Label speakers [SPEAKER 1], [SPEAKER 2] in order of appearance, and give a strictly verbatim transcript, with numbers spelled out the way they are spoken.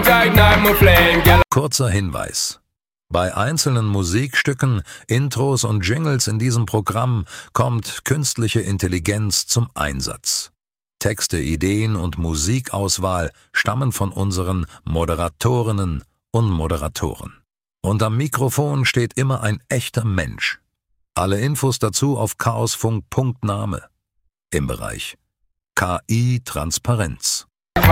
[SPEAKER 1] to ignite my flame, girl.
[SPEAKER 2] Kurzer Hinweis. Bei einzelnen Musikstücken, Intros und Jingles in diesem Programm kommt künstliche Intelligenz zum Einsatz. Texte, Ideen und Musikauswahl stammen von unseren Moderatorinnen und Moderatoren. Und am Mikrofon steht immer ein echter Mensch. Alle Infos dazu auf chaosfunk punkt name im Bereich K I-Transparenz.